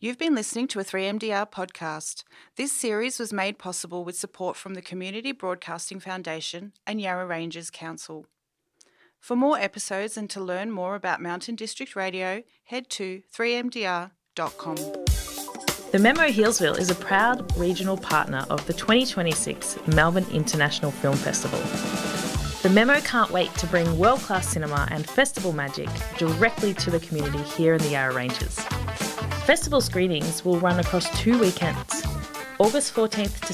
You've been listening to a 3MDR podcast. This series was made possible with support from the Community Broadcasting Foundation and Yarra Ranges Council. For more episodes and to learn more about Mountain District Radio, head to 3mdr.com. The Memo Healesville is a proud regional partner of the 2026 Melbourne International Film Festival. The Memo can't wait to bring world-class cinema and festival magic directly to the community here in the Yarra Ranges. Festival screenings will run across 2 weekends, August 14th to